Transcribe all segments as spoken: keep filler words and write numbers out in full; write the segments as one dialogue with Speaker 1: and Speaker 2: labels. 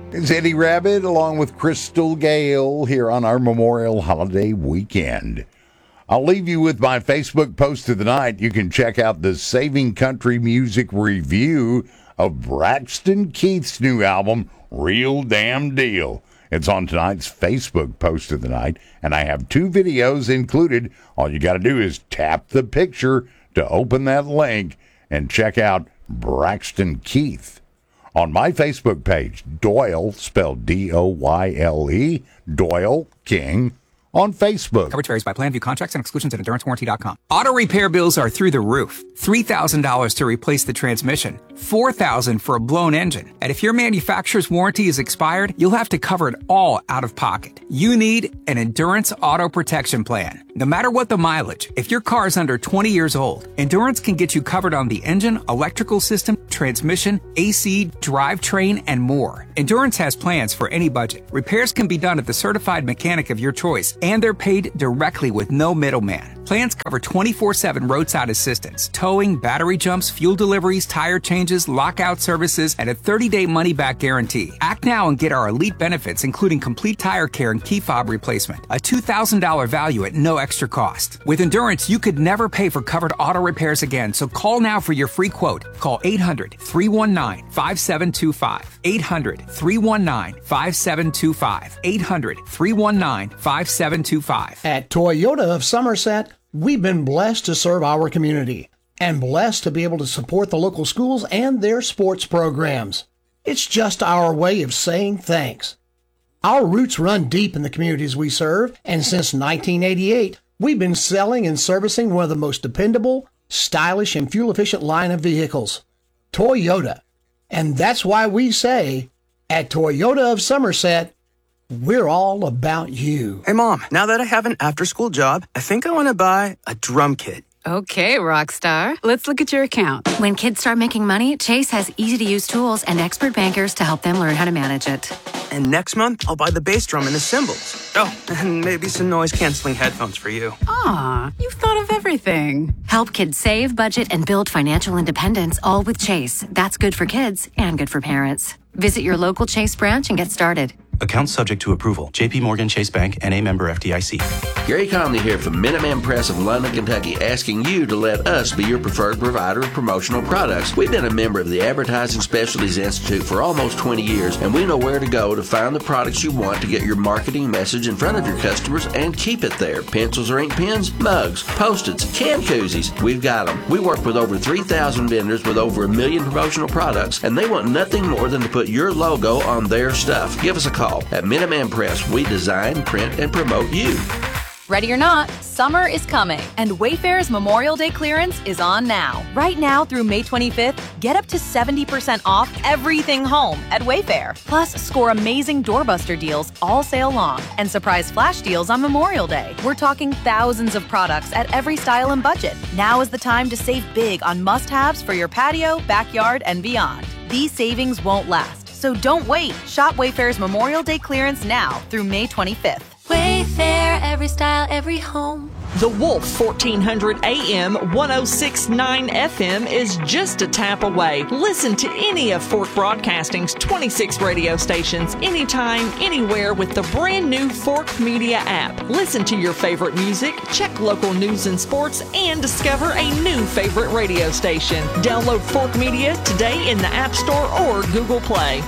Speaker 1: It's Eddie Rabbit along with Crystal Gale here on our Memorial Holiday weekend. I'll leave you with my Facebook post of the night. You can check out the Saving Country Music review of Braxton Keith's new album, Real Damn Deal. It's on tonight's Facebook post of the night, and I have two videos included. All you got to do is tap the picture to open that link and check out Braxton Keith. On my Facebook page, Doyle, spelled D O Y L E, Doyle King, on Facebook.
Speaker 2: Coverage varies by plan. View contracts and exclusions at endurance warranty dot com. Auto repair bills are through the roof. three thousand dollars to replace the transmission. four thousand dollars for a blown engine. And if your manufacturer's warranty is expired, you'll have to cover it all out of pocket. You need an Endurance Auto Protection Plan. No matter what the mileage, if your car is under twenty years old, Endurance can get you covered on the engine, electrical system, transmission, A C, drivetrain, and more. Endurance has plans for any budget. Repairs can be done at the certified mechanic of your choice, and they're paid directly with no middleman. Plans cover twenty-four seven roadside assistance, towing, battery jumps, fuel deliveries, tire changes, lockout services, and a thirty-day money-back guarantee. Act now and get our elite benefits, including complete tire care and key fob replacement. A two thousand dollars value at no extra cost. With Endurance, you could never pay for covered auto repairs again, so call now for your free quote. Call eight hundred, three one nine, five seven two five. eight hundred, three one nine, five seven two five. eight hundred, three one nine, five seven two five.
Speaker 3: At Toyota of Somerset, we've been blessed to serve our community and blessed to be able to support the local schools and their sports programs. It's just our way of saying thanks. Our roots run deep in the communities we serve, and since nineteen eighty-eight, we've been selling and servicing one of the most dependable, stylish, and fuel-efficient line of vehicles, Toyota. And that's why we say, at Toyota of Somerset, we're all about you.
Speaker 4: Hey, Mom, now that I have an after-school job, I think I want to buy a drum kit.
Speaker 5: Okay, Rockstar. Let's look at your account.
Speaker 6: When kids start making money, Chase has easy-to-use tools and expert bankers to help them learn how to manage it.
Speaker 4: And next month, I'll buy the bass drum and the cymbals. Oh, and maybe some noise-canceling headphones for you.
Speaker 5: Aw, you've thought of everything.
Speaker 6: Help kids save, budget, and build financial independence, all with Chase. That's good for kids and good for parents. Visit your local Chase branch and get started.
Speaker 7: Account subject to approval. J P Morgan Chase Bank, N A member F D I C.
Speaker 8: Gary Conley here from Minuteman Press of London, Kentucky, asking you to let us be your preferred provider of promotional products. We've been a member of the Advertising Specialties Institute for almost twenty years, and we know where to go to find the products you want to get your marketing message in front of your customers and keep it there. Pencils or ink pens, mugs, Post-its, can koozies, we've got them. We work with over three thousand vendors with over a million promotional products, and they want nothing more than to put your logo on their stuff. Give us a call. At Minuteman Press, we design, print, and promote you.
Speaker 9: Ready or not, summer is coming, and Wayfair's Memorial Day clearance is on now. Right now through May twenty-fifth, get up to seventy percent off everything home at Wayfair. Plus, score amazing doorbuster deals all sale long and surprise flash deals on Memorial Day. We're talking thousands of products at every style and budget. Now is the time to save big on must-haves for your patio, backyard, and beyond. These savings won't last, so don't wait. Shop Wayfair's Memorial Day clearance now through May twenty-fifth.
Speaker 10: Wayfair, every style, every home.
Speaker 11: The Wolf fourteen hundred A M one oh six point nine F M is just a tap away. Listen to any of Fork Broadcasting's twenty-six radio stations anytime, anywhere with the brand new Fork Media app. Listen to your favorite music, check local news and sports, and discover a new favorite radio station. Download Fork Media today in the App Store or Google Play.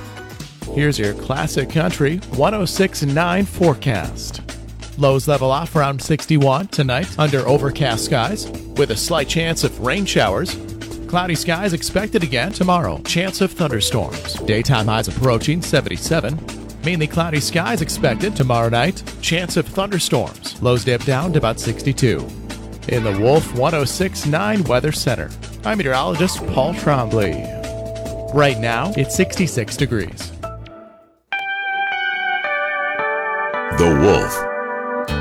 Speaker 12: Here's your classic country one oh six point nine forecast. Lows level off around sixty-one tonight under overcast skies with a slight chance of rain showers. Cloudy skies expected again tomorrow. Chance of thunderstorms. Daytime highs approaching seventy-seven. Mainly cloudy skies expected tomorrow night. Chance of thunderstorms. Lows dip down to about sixty-two. In the Wolf one oh six point nine Weather Center, I'm meteorologist Paul Trombley. Right now, it's sixty-six degrees.
Speaker 13: The Wolf.